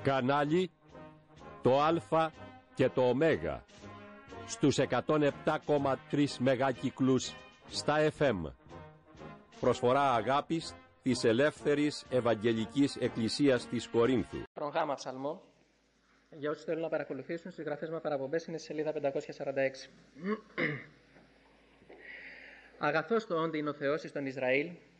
Κανάλι το Α και το Ω στους 107,3 μεγάκυκλους στα FM. Προσφορά αγάπης της Ελεύθερης Ευαγγελικής Εκκλησίας της Κορίνθου. Γάμα ψαλμό. Για όσους θέλουν να παρακολουθήσουν, στις γραφές μας παραπομπές είναι στη σελίδα 546. Αγαθός το όντι είναι ο Θεός εις τον Ισραήλ,